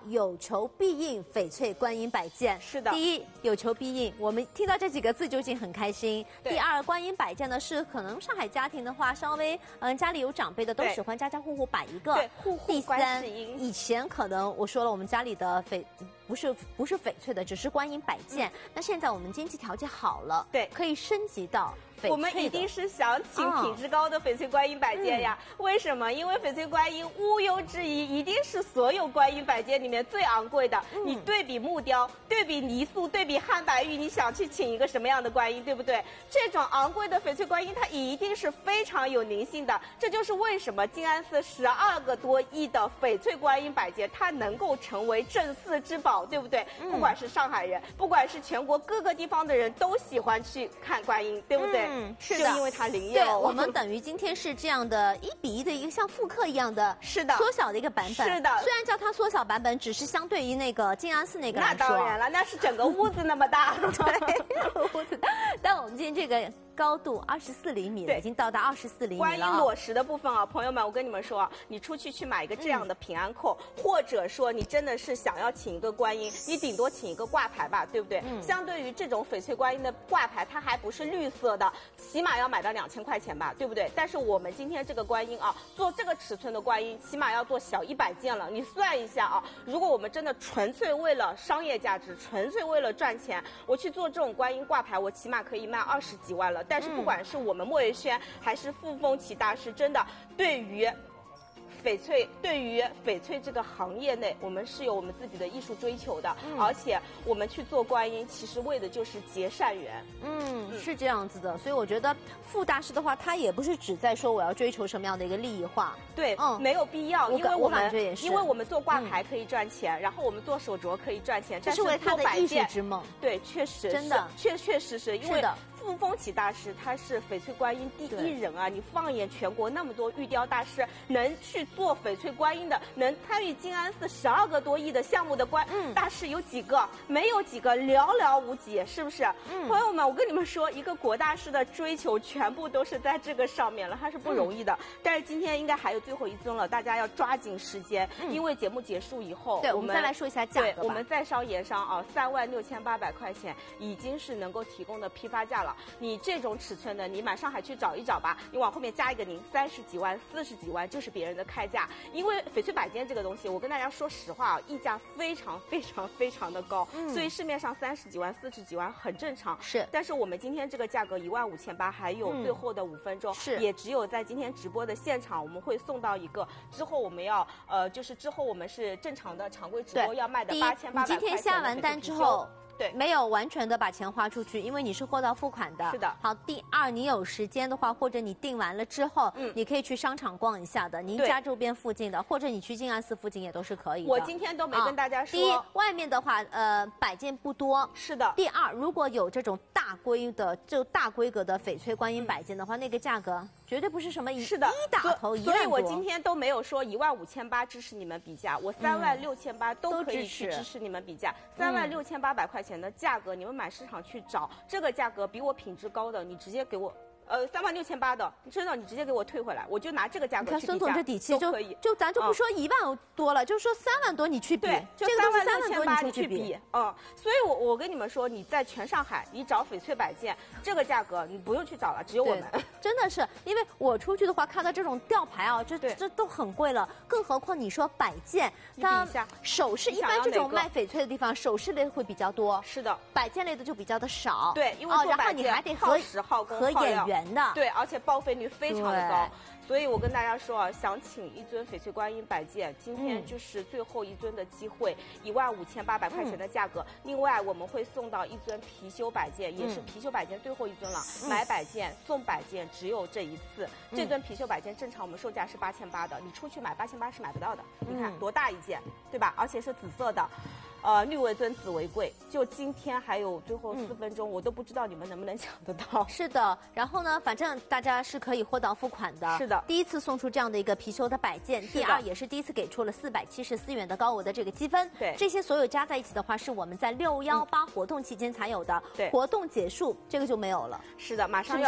有求必应翡翠观音摆件。 是的， 第一有求必应，我们听到这几个字就已经很开心。第二，观音摆件呢是可能上海家庭的话，稍微家里有长辈的都喜欢家家户户摆一个。 对，户户观世音。 以前可能我说了，我们家里的不是翡翠的，只是观音摆件。那现在我们经济条件好了， 对， 可以升级到翡翠的。 我们一定是想请品质高的翡翠观音摆件呀。为什么？因为翡翠观音毋庸置疑，一定是所有观音摆件里面最昂贵的。你对比木雕，对比泥塑，对比汉白玉，你想去请一个什么样的观音，对不对？这种昂贵的翡翠观音，它一定是非常有灵性的。这就是为什么静安寺12个多亿的翡翠观音摆件，它能够成为镇寺之宝，对不对？不管是上海人，不管是全国各个地方的人都喜欢去看观音，对不对？ 是的， 就因为它灵验。 对，我们等于今天是这样的1比1的一个像复刻一样的， 是的， 缩小的一个版本。 是的， 虽然叫它缩小版本，只是相对于那个静安寺那个来说， 那当然了，那是整个屋子那么大， 对，屋子。但我们今天这个高度24厘米了，已经到达24厘米了。 观音裸石的部分啊，朋友们，我跟你们说啊，你出去买一个这样的平安扣，或者说你真的是想要请一个观音，你顶多请一个挂牌吧，对不对？相对于这种翡翠观音的挂牌，它还不是绿色的，起码要买到2000块钱吧，对不对？但是我们今天这个观音啊，做这个尺寸的观音，起码要做小100件了。你算一下啊，如果我们真的纯粹为了商业价值，纯粹为了赚钱，我去做这种观音挂牌，我起码可以卖20几万了。但是不管是我们莫言轩还是傅风奇大师，真的对于翡翠这个行业内，我们是有我们自己的艺术追求的，而且我们去做观音，其实为的就是结善缘。 是这样子的，所以我觉得傅大师的话，他也不是只在说我要追求什么样的一个利益化， 对，没有必要，因为我们做挂牌可以赚钱，然后我们做手镯可以赚钱， 这是为他的艺术之梦。 对，确实真的， 确实是因为傅风奇大师他是翡翠观音第一人啊！你放眼全国那么多玉雕大师，能去做翡翠观音的，能参与静安寺12个多亿的项目的大师有几个？没有几个，寥寥无几，是不是？朋友们，我跟你们说，一个国大师的追求全部都是在这个上面了，他是不容易的。但是今天应该还有最后一尊了，大家要抓紧时间，因为节目结束以后， 对，我们再来说一下价格吧。 我们在商言商啊，36800块钱已经是能够提供的批发价了。你这种尺寸的，你满上海去找一找吧，你往后面加一个0，30几万、40几万就是别人的开价。因为翡翠摆件这个东西，我跟大家说实话啊，溢价非常的高，所以市面上30几万、40几万很正常。 是， 但是我们今天这个价格15800，还有最后的5分钟，也只有在今天直播的现场，我们会送到一个。之后我们要就是之后我们是正常的常规直播要卖的8800块钱的。 你今天下完单之后。 对， 没有完全的把钱花出去，因为你是货到付款的。 是的。 好，第二，你有时间的话，或者你订完了之后，你可以去商场逛一下的，您家周边附近的，或者你去静安寺附近也都是可以的。 我今天都没跟大家说。 第一，外面的话，摆件不多。 是的。 第二，如果有这种大规格的翡翠观音摆件的话，那个价格绝对不是什么一大头1万多。 所以我今天都没有说15800支持你们比价，我36800都可以去支持你们比价，36800块钱的价格，你们买市场去找，这个价格比我品质高的，你直接给我。36800的，真的，你直接给我退回来，我就拿这个价格去比价。 孙总这底气就可以， 就咱就不说1万多了，就说3万多你去比， 对，就36800你去比，所以我跟你们说，你在全上海，你找翡翠摆件这个价格，你不用去找了，只有我们。 真的是，因为我出去的话，看到这种吊牌啊，这都很贵了，更何况你说摆件，它首饰一般这种卖翡翠的地方，首饰类会比较多， 是的， 摆件类的就比较的少。 对，因为做摆件耗时耗工和演员。 对，而且报废率非常的高，所以我跟大家说啊，想请一尊翡翠观音摆件，今天就是最后一尊的机会，15800块钱的价格。另外我们会送到一尊貔貅摆件，也是貔貅摆件最后一尊了，买摆件送摆件只有这一次。这尊貔貅摆件正常我们售价是8800的，你出去买8800是买不到的。你看多大一件，对吧？而且是紫色的。绿为尊，紫为贵。就今天还有最后4分钟，我都不知道你们能不能抢得到。 是的，然后呢，反正大家是可以货到付款的。 是的， 第一次送出这样的一个貔貅的摆件，第二也是第一次给出了474元的高额的这个积分。 对， 这些所有加在一起的话，是我们在618活动期间才有的。 对， 活动结束这个就没有了。 是的，马上要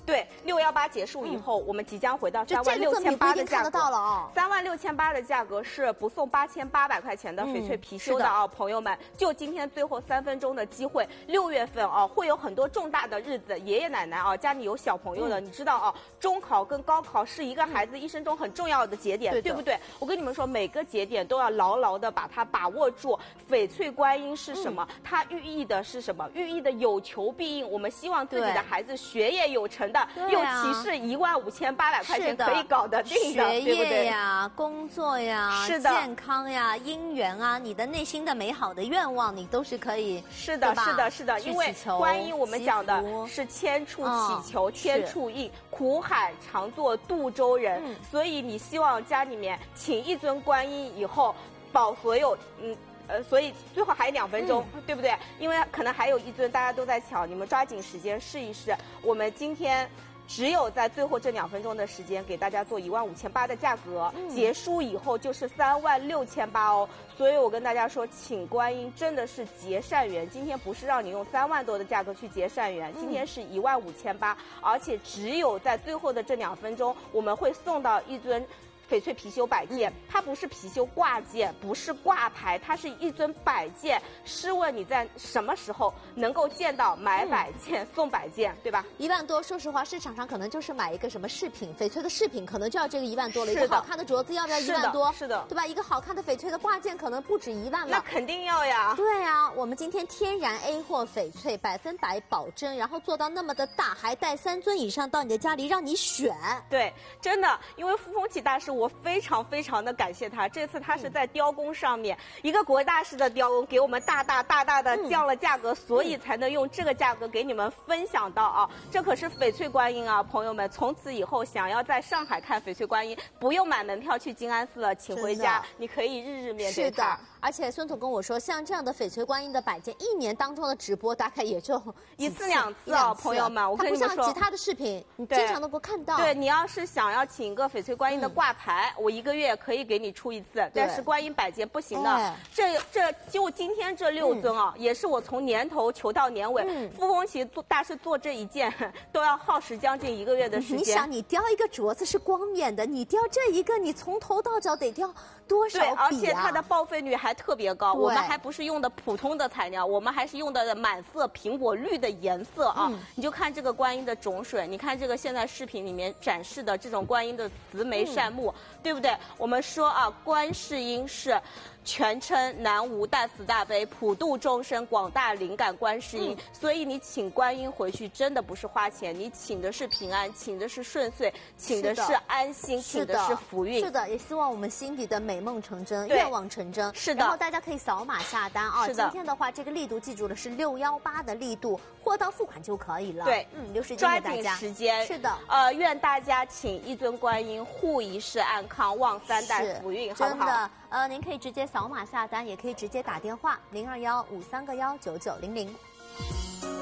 对，618结束以后，我们即将回到36800的价格。36800的价格是不送8800块钱的翡翠貔貅的啊，朋友们，就今天最后3分钟的机会，6月份啊会有很多重大的日子，爷爷奶奶啊，家里有小朋友的，你知道啊，中考跟高考是一个孩子一生中很重要的节点，对不对？我跟你们说，每个节点都要牢牢的把它把握住。翡翠观音是什么？它寓意的是什么？寓意的有求必应，我们希望自己的孩子学业有成的，又岂是15800块钱可以搞得定的，对不对？ 学业呀，工作呀， 是的， 健康呀，姻缘啊，你的内心的美好的愿望，你都是可以。 是的，是的，是的，因为观音我们讲的是千处祈求，千处应，苦海常作渡舟人，所以你希望家里面请一尊观音以后，保所有所以最后还有2分钟，对不对？因为可能还有一尊大家都在抢，你们抓紧时间试一试。我们今天只有在最后这2分钟的时间给大家做15800的价格，结束以后就是36800哦。所以我跟大家说，请观音真的是结善缘。今天不是让你用3万多的价格去结善缘，今天是15800，而且只有在最后的这2分钟，我们会送到一尊翡翠貔貅摆件，它不是貔貅挂件，不是挂牌，它是一尊摆件。试问你在什么时候能够见到买摆件送摆件，对吧 ？1万多，说实话，市场上可能就是买一个什么饰品，翡翠的饰品可能就要这个1万多了。一个好看的镯子要不要1万多？ 是的， 对吧？一个好看的翡翠的挂件可能不止1万了。 那肯定要呀。 对啊，我们今天天然 A 货翡翠100%保真，然后做到那么的大，还带3尊以上到你的家里让你选。 对，真的，因为傅风启大师，我非常的感谢他。这次他是在雕工上面，一个国大师的雕工给我们大大的降了价格，所以才能用这个价格给你们分享到啊。这可是翡翠观音啊，朋友们，从此以后想要在上海看翡翠观音，不用买门票去静安寺了，请回家，你可以日面对它。 是的，而且孙总跟我说，像这样的翡翠观音的摆件1年当中的直播大概也就 1次2次啊，朋友们，我跟你们说， 它不像其他的视频，你经常都不看到。 对，你要是想要请一个翡翠观音的挂牌，我1个月可以给你出1次，但是观音摆件不行的。这就今天这6尊啊，也是我从年头求到年尾，傅风启大师做这一件都要耗时将近1个月的时间。 你想，你雕一个镯子是光面的，你雕这一个，你从头到脚得雕多少笔啊？ 对，而且它的报废率还特别高。我们还不是用的普通的材料，我们还是用的满色苹果绿的颜色啊。你就看这个观音的种水，你看这个现在视频里面展示的这种观音的慈眉善目，对不对？我们说啊，观世音是全称南无大慈大悲普度众生广大灵感观世音，所以你请观音回去真的不是花钱，你请的是平安，请的是顺遂，请的是安心，请的是福运。 是的，也希望我们心底的美梦成真，愿望成真。 是的， 然后大家可以扫码下单啊。 是的， 今天的话，这个力度记住了是618的力度，货到付款就可以了。 对， 留时间抓给大家。 紧时间。 是的， 愿大家请一尊观音，护一世安康，旺3代福运，好不好？ 真的，您可以直接扫码下单，也可以直接打电话0215319900。